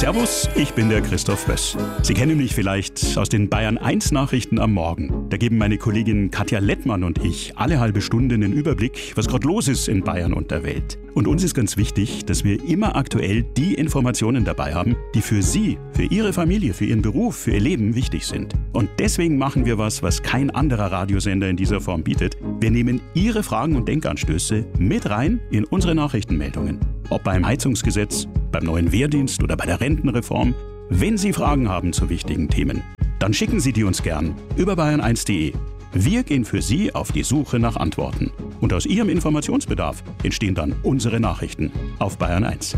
Servus, ich bin der Christoph Böss. Sie kennen mich vielleicht aus den Bayern 1 Nachrichten am Morgen. Da geben meine Kollegin Katja Lettmann und ich alle halbe Stunde einen Überblick, was gerade los ist in Bayern und der Welt. Und uns ist ganz wichtig, dass wir immer aktuell die Informationen dabei haben, die für Sie, für Ihre Familie, für Ihren Beruf, für Ihr Leben wichtig sind. Und deswegen machen wir was kein anderer Radiosender in dieser Form bietet. Wir nehmen Ihre Fragen und Denkanstöße mit rein in unsere Nachrichtenmeldungen. Ob beim Heizungsgesetz, beim neuen Wehrdienst oder bei der Rentenreform. Wenn Sie Fragen haben zu wichtigen Themen, dann schicken Sie die uns gern über bayern1.de. Wir gehen für Sie auf die Suche nach Antworten. Und aus Ihrem Informationsbedarf entstehen dann unsere Nachrichten auf Bayern 1.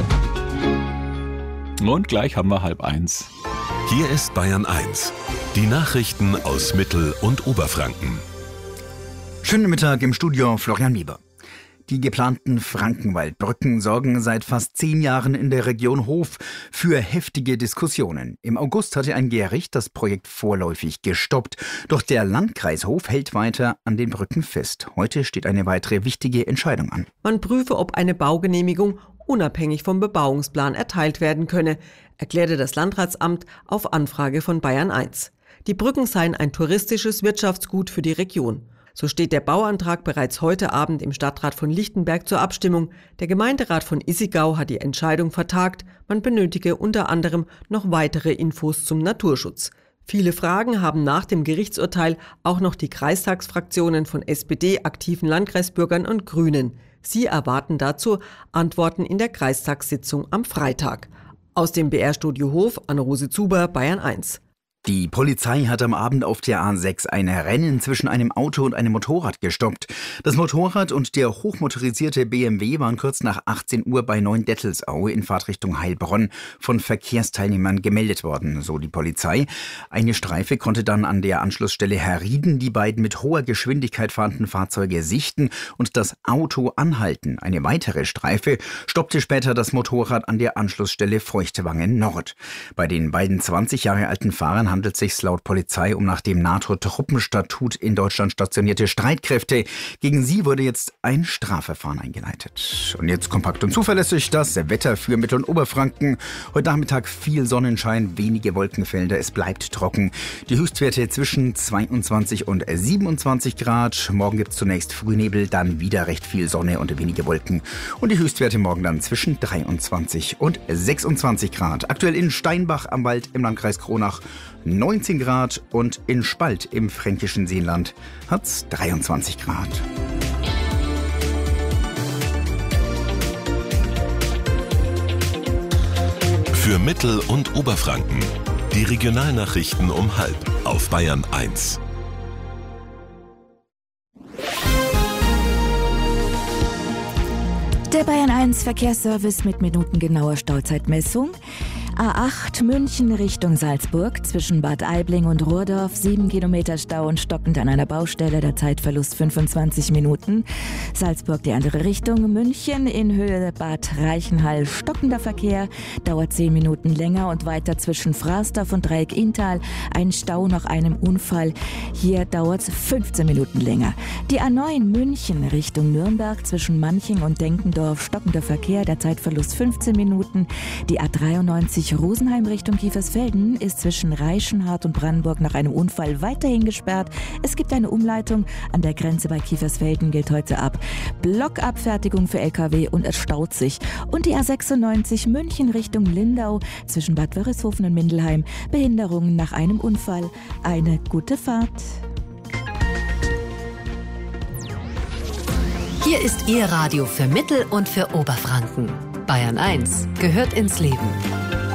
Und gleich haben wir 12:30. Hier ist Bayern 1. Die Nachrichten aus Mittel- und Oberfranken. Schönen Mittag im Studio, Florian Mieber. Die geplanten Frankenwaldbrücken sorgen seit fast 10 Jahren in der Region Hof für heftige Diskussionen. Im August hatte ein Gericht das Projekt vorläufig gestoppt. Doch der Landkreis Hof hält weiter an den Brücken fest. Heute steht eine weitere wichtige Entscheidung an. Man prüfe, ob eine Baugenehmigung unabhängig vom Bebauungsplan erteilt werden könne, erklärte das Landratsamt auf Anfrage von Bayern 1. Die Brücken seien ein touristisches Wirtschaftsgut für die Region. So steht der Bauantrag bereits heute Abend im Stadtrat von Lichtenberg zur Abstimmung. Der Gemeinderat von Issigau hat die Entscheidung vertagt. Man benötige unter anderem noch weitere Infos zum Naturschutz. Viele Fragen haben nach dem Gerichtsurteil auch noch die Kreistagsfraktionen von SPD, aktiven Landkreisbürgern und Grünen. Sie erwarten dazu Antworten in der Kreistagssitzung am Freitag. Aus dem BR-Studio Hof, Anne-Rose Zuber, Bayern 1. Die Polizei hat am Abend auf der A6 ein Rennen zwischen einem Auto und einem Motorrad gestoppt. Das Motorrad und der hochmotorisierte BMW waren kurz nach 18 Uhr bei Neuendettelsau in Fahrtrichtung Heilbronn von Verkehrsteilnehmern gemeldet worden, so die Polizei. Eine Streife konnte dann an der Anschlussstelle Herrieden die beiden mit hoher Geschwindigkeit fahrenden Fahrzeuge sichten und das Auto anhalten. Eine weitere Streife stoppte später das Motorrad an der Anschlussstelle Feuchtwangen Nord. Bei den beiden 20 Jahre alten Fahrern handelt es sich laut Polizei um nach dem NATO-Truppenstatut in Deutschland stationierte Streitkräfte. Gegen sie wurde jetzt ein Strafverfahren eingeleitet. Und jetzt kompakt und zuverlässig das Wetter für Mittel- und Oberfranken. Heute Nachmittag viel Sonnenschein, wenige Wolkenfelder, es bleibt trocken. Die Höchstwerte zwischen 22 und 27 Grad. Morgen gibt es zunächst Frühnebel, dann wieder recht viel Sonne und wenige Wolken. Und die Höchstwerte morgen dann zwischen 23 und 26 Grad. Aktuell in Steinbach am Wald im Landkreis Kronach 19 Grad und in Spalt im fränkischen Seenland hat's 23 Grad. Für Mittel- und Oberfranken. Die Regionalnachrichten um 12:30 auf Bayern 1. Der Bayern 1 Verkehrsservice mit minutengenauer Stauzeitmessung. A8 München Richtung Salzburg zwischen Bad Aibling und Rohrdorf 7 Kilometer Stau und stockend an einer Baustelle, der Zeitverlust 25 Minuten. Salzburg die andere Richtung, München in Höhe Bad Reichenhall stockender Verkehr, dauert 10 Minuten länger und weiter zwischen Frasdorf und Dreieck Inntal ein Stau nach einem Unfall. Hier dauert es 15 Minuten länger. Die A9 München Richtung Nürnberg zwischen Manching und Denkendorf stockender Verkehr, der Zeitverlust 15 Minuten. Die A93 Rosenheim Richtung Kiefersfelden ist zwischen Reichenhart und Brandenburg nach einem Unfall weiterhin gesperrt. Es gibt eine Umleitung. An der Grenze bei Kiefersfelden gilt heute ab Blockabfertigung für LKW und es staut sich. Und die A96 München Richtung Lindau zwischen Bad Wörishofen und Mindelheim. Behinderungen nach einem Unfall. Eine gute Fahrt. Hier ist Ihr Radio für Mittel- und für Oberfranken. Bayern 1 gehört ins Leben.